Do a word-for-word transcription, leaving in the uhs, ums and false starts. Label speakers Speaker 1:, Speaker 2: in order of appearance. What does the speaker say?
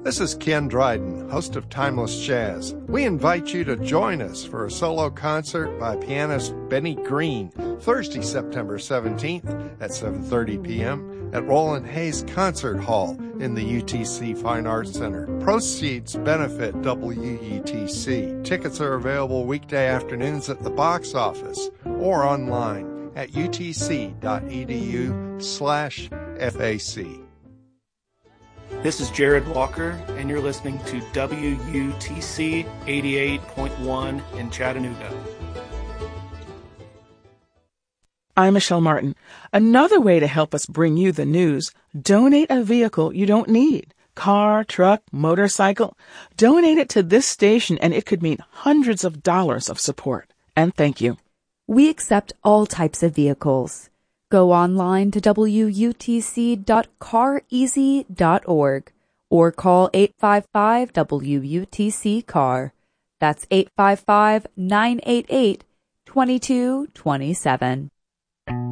Speaker 1: This is Ken Dryden, host of Timeless Jazz. We invite you to join us for a solo concert by pianist Benny Green, Thursday, September seventeenth at seven thirty p.m. at Roland Hayes Concert Hall in the U T C Fine Arts Center. Proceeds benefit W U T C. Tickets are available weekday afternoons at the box office or online at utc.edu slash FAC.
Speaker 2: This is Jared Walker, and you're listening to W U T C eighty-eight point one in Chattanooga.
Speaker 3: I'm Michelle Martin. Another way to help us bring you the news, donate a vehicle you don't need. Car, truck, motorcycle. Donate it to this station, and it could mean hundreds of dollars of support. And thank you.
Speaker 4: We accept all types of vehicles. Go online to W U T C dot car easy dot org or call eight five five W U T C C A R. That's eight five five, nine eight eight, two two two seven.